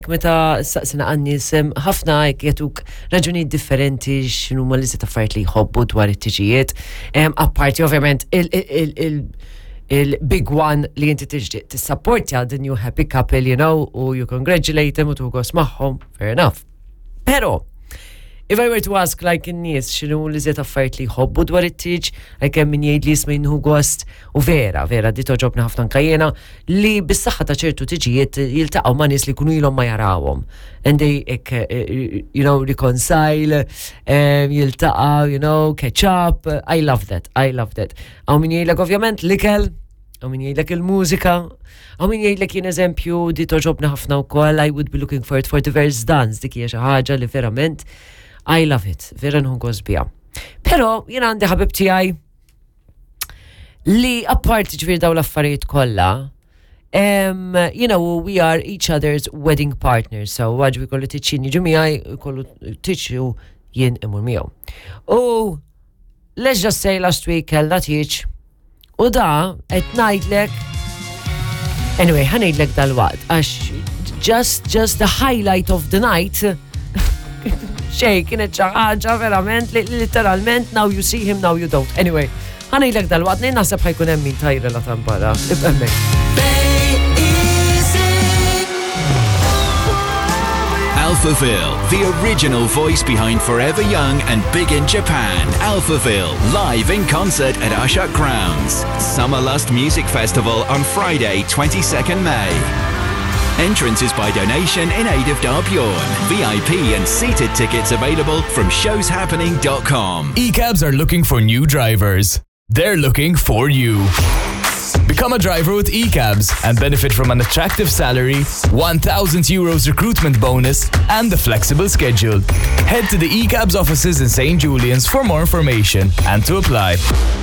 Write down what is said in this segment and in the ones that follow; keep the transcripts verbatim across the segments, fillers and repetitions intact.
Meta saqsina għannis ħafna jgħetuk raġuni differenti x'inhu ma l-iżet affarijiet li jħobbu dwar it-tiġijiet. Apparti ovvjament il-big one li inti tiġdi tissapportja the new happy couple, you know, u you congratulate them u tuħgos magħhom, fair enough. Pero if I were to ask like in-nies x'inhu l-iżet affarijiet li jħobbu dwar it-tiġ, like hemm min jgħid li jisma' jinħu gost u vera, vera di toġobna ħafna nkajjena li bis-saħħa ta' ċertu tiġijiet jiltaqgħu ma' nies li jkunu ilhom ma jarawhom. And they ek, uh, you know, reconcile, um, jiltaqgħu, you know, catch up. I love that, I love that. Għaw min jgħidlek ovvjament l-ikel, għaw min jgħidlek il-mużika, għaw min jgħidlek jien eżempju di toġobna ħafna wkoll, I would be looking for it for diverse dance, dik hija xi ħaġa li verament I love it, vera nħunkos bija. Pero, jena għandi ħabib tijaj li apparti ġvir daw l-affarijiet kolla, um, you know, we are each other's wedding partners, so għagġvi kollu tiċċini ġumijaj, kollu tiċċu jien imur miegħu. U, let's just say last week kellna tiċ, u da, et najdlek, anyway, ħanajdlek dal-waqt, għax just, just the highlight of the night, xej, kienet ċaħġa verament, li literalment, now you see him, now you don't. Anyway, ħana jilek dal-waqt, nejn naħseb ħajkun emmin tajra la tampara. Ibqemmek. Alphaville, the original voice behind Forever Young and Big in Japan. Alphaville, live in concert at Ashok Grounds. Summer Lust Music Festival on Friday, twenty-second May. Entrance is by donation in aid of Darbjorn. V I P and seated tickets available from shows happening dot com. E-cabs are looking for new drivers. They're looking for you. Become a driver with E-cabs and benefit from an attractive salary, one thousand euros recruitment bonus, and a flexible schedule. Head to the E-cabs offices in Saint Julian's for more information and to apply.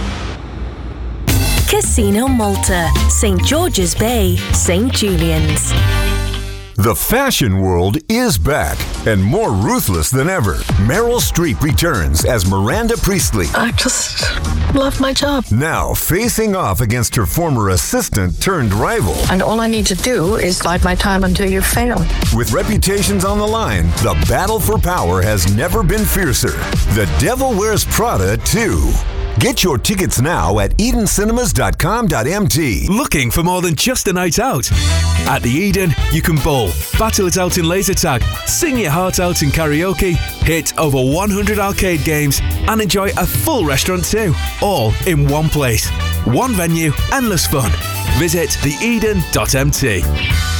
Casino Malta, Saint George's Bay, Saint Julian's. The fashion world is back and more ruthless than ever. Meryl Streep returns as Miranda Priestley. I just love my job. Now facing off against her former assistant turned rival. And all I need to do is bide my time until you fail. With reputations on the line, the battle for power has never been fiercer. The Devil Wears Prada two. Get your tickets now at eden cinemas dot com dot m t. Looking for more than just a night out? At the Eden, you can bowl, battle it out in laser tag, sing your heart out in karaoke, hit over one hundred arcade games, and enjoy a full restaurant too, all in one place. One venue, endless fun. Visit the eden dot m t.